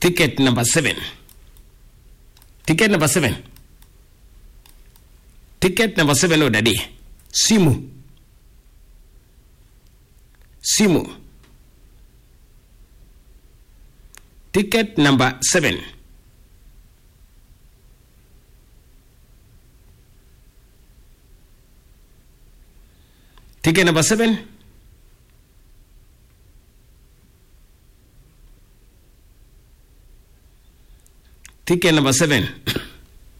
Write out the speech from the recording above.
Ticket number 7. Ticket number 7. Ticket number 7 odadi. Simu. Ticket number 7. Ticket number 7. Ticket number 7.